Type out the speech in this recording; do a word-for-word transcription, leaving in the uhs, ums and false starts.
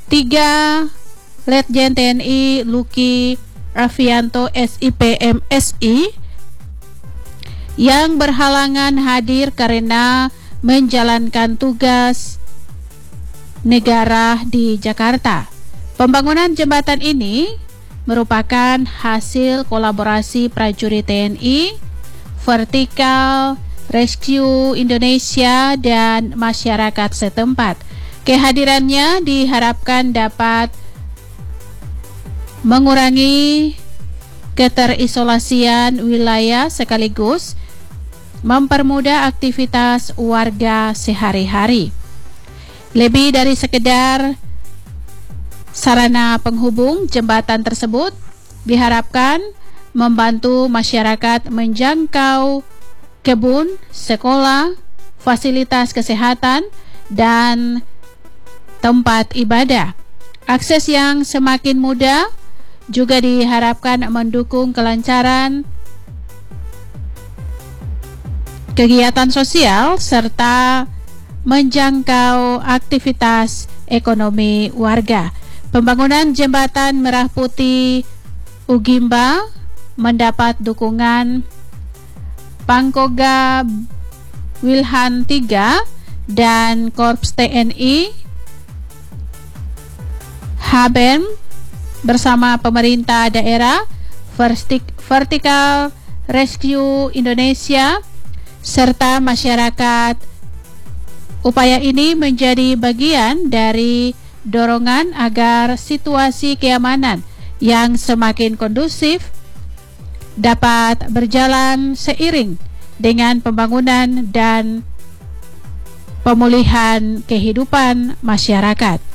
Tiga, Letjen T N I Luki Rafianto S I P M S I yang berhalangan hadir karena menjalankan tugas negara di Jakarta. Pembangunan jembatan ini merupakan hasil kolaborasi prajurit T N I, Vertical Rescue Indonesia, dan masyarakat setempat. Kehadirannya diharapkan dapat mengurangi keterisolasian wilayah sekaligus mempermudah aktivitas warga sehari-hari. Lebih dari sekedar sarana penghubung, jembatan tersebut diharapkan membantu masyarakat menjangkau kebun, sekolah, fasilitas kesehatan, dan tempat ibadah. Akses yang semakin mudah juga diharapkan mendukung kelancaran kegiatan sosial serta menjangkau aktivitas ekonomi warga. Pembangunan jembatan Merah Putih Ugimba mendapat dukungan Pangkoga Wilhan tiga dan Korps T N I Haben bersama pemerintah daerah, Vertical Rescue Indonesia, serta masyarakat. Upaya ini menjadi bagian dari dorongan agar situasi keamanan yang semakin kondusif dapat berjalan seiring dengan pembangunan dan pemulihan kehidupan masyarakat.